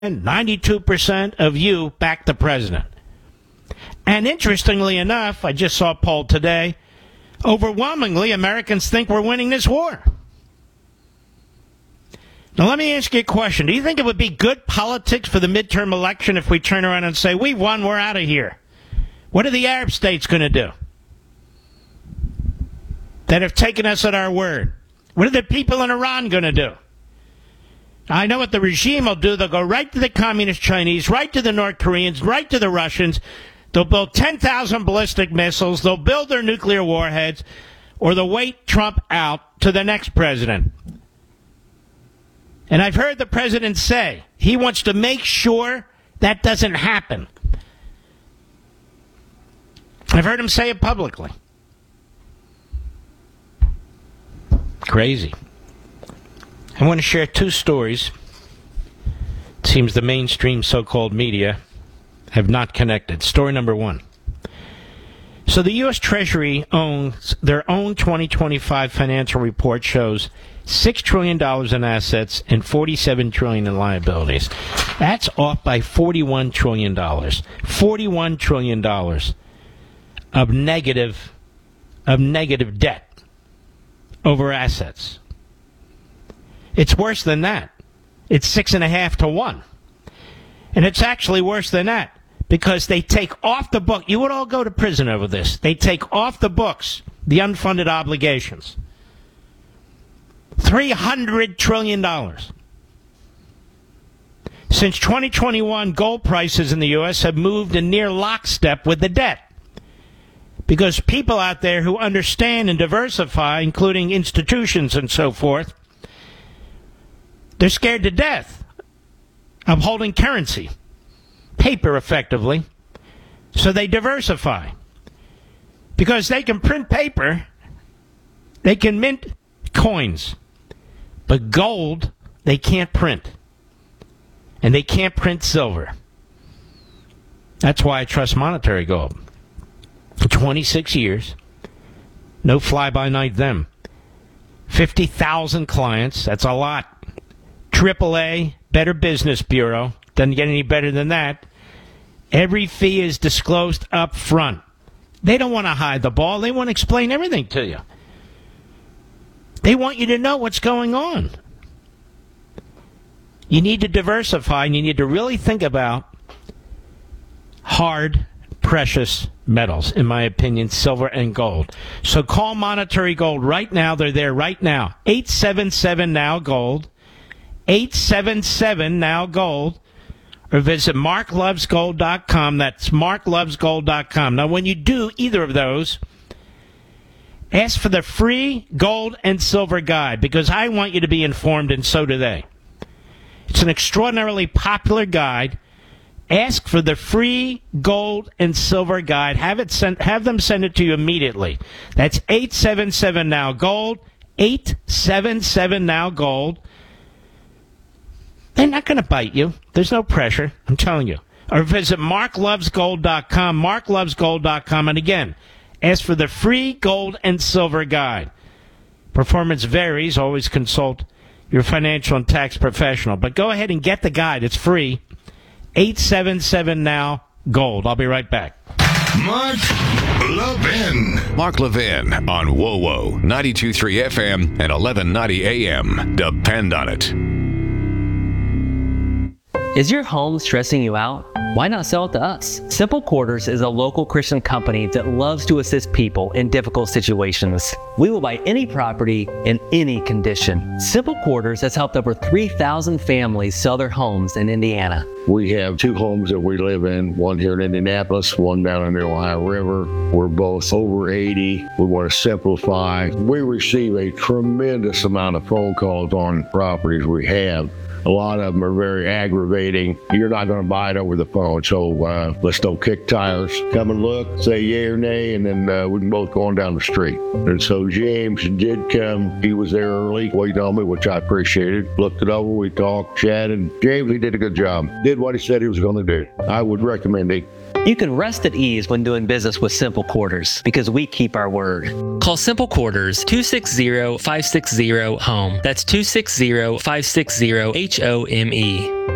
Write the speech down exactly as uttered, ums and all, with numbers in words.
ninety-two percent of you back the president. And interestingly enough, I just saw a poll today, overwhelmingly Americans think we're winning this war. Now let me ask you a question. Do you think it would be good politics for the midterm election if we turn around and say, we won, we're out of here? What are the Arab states going to do that have taken us at our word? What are the people in Iran going to do? I know what the regime will do. They'll go right to the communist Chinese, right to the North Koreans, right to the Russians. They'll build ten thousand ballistic missiles. They'll build their nuclear warheads, or they'll wait Trump out to the next president. And I've heard the president say he wants to make sure that doesn't happen. I've heard him say it publicly. Crazy. I want to share two stories. It seems the mainstream so-called media have not connected. Story number one. So the U S Treasury owns their own twenty twenty-five financial report shows six trillion dollars in assets and forty-seven trillion dollars in liabilities. That's off by forty-one trillion dollars. forty-one trillion dollars of negative, of negative debt over assets. It's worse than that. It's six and a half to one. And it's actually worse than that because they take off the book. You would all go to prison over this. They take off the books the unfunded obligations. three hundred trillion dollars. Since twenty twenty-one, gold prices in the U S have moved in near lockstep with the debt. Because people out there who understand and diversify, including institutions and so forth, they're scared to death of holding currency, paper effectively, so they diversify. Because they can print paper, they can mint coins, but gold they can't print. And they can't print silver. That's why I trust monetary gold. For twenty-six years, no fly-by-night them. fifty thousand clients, that's a lot. triple A, Better Business Bureau, doesn't get any better than that. Every fee is disclosed up front. They don't want to hide the ball. They want to explain everything to you. They want you to know what's going on. You need to diversify, and you need to really think about hard, precious metals, in my opinion, silver and gold. So call Monetary Gold right now. They're there right now. eight seven seven now gold. eight seven seven now gold. Or visit mark loves gold dot com. That's mark loves gold dot com. Now, when you do either of those, ask for the free gold and silver guide, because I want you to be informed, and so do they. It's an extraordinarily popular guide. Ask for the free gold and silver guide. Have it sent, have them send it to you immediately. That's eight seven seven now gold. eight seven seven now gold. They're not going to bite you. There's no pressure. I'm telling you. Or visit mark loves gold dot com. mark loves gold dot com. And again, ask for the free gold and silver guide. Performance varies. Always consult your financial and tax professional. But go ahead and get the guide. It's free. eight seven seven now gold. I'll be right back. Mark Levin. Mark Levin on W O W O ninety-two point three F M and eleven ninety A M. Depend on it. Is your home stressing you out? Why not sell it to us? Simple Quarters is a local Christian company that loves to assist people in difficult situations. We will buy any property in any condition. Simple Quarters has helped over three thousand families sell their homes in Indiana. We have two homes that we live in, one here in Indianapolis, one down in the Ohio River. We're both over eighty. We want to simplify. We receive a tremendous amount of phone calls on properties we have. A lot of them are very aggravating. You're not going to buy it over the phone, so uh, let's don't kick tires. Come and look, say yay or nay, and then uh, we can both go on down the street. And so James did come. He was there early, waited on me, which I appreciated. Looked it over, we talked, chatted. James, he did a good job. Did what he said he was going to do. I would recommend it. You can rest at ease when doing business with Simple Quarters because we keep our word. Call Simple Quarters two six zero, five six zero, HOME. That's two six zero, five six zero, H O M E.